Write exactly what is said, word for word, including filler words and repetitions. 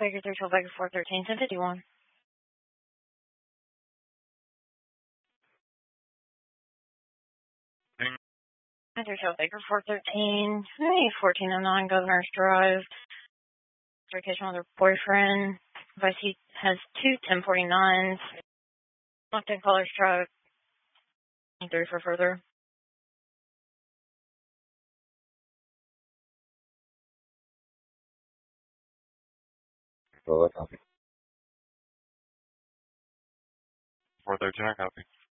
Baker three twelve Baker four thirteen, ten fifty-one. three twelve Baker four thirteen, hey, fourteen oh nine Governor's Drive. Vacation with her boyfriend. Advice he has two ten forty-nines. Locked in caller's truck. Three for further. So, copy. four thirteen, I copy.